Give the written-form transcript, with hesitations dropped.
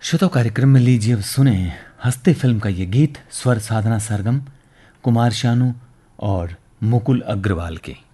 श्रोताओ, कार्यक्रम में लीजिए अब सुने हंसते फिल्म का ये गीत, स्वर साधना सरगम, कुमार शानू और मुकुल अग्रवाल के।